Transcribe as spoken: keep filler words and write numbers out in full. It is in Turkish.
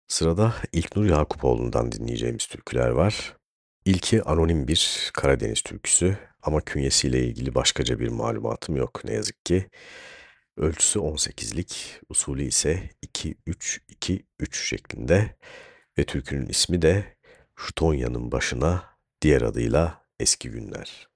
Sırada İlknur Yakupoğlu'ndan dinleyeceğimiz türküler var. İlki anonim bir Karadeniz türküsü ama künyesiyle ilgili başkaca bir malumatım yok ne yazık ki. Ölçüsü on sekizlik, usulü ise iki üç iki üç şeklinde ve türkünün ismi de Şu Tonya'nın başına, diğer adıyla Eski Günler.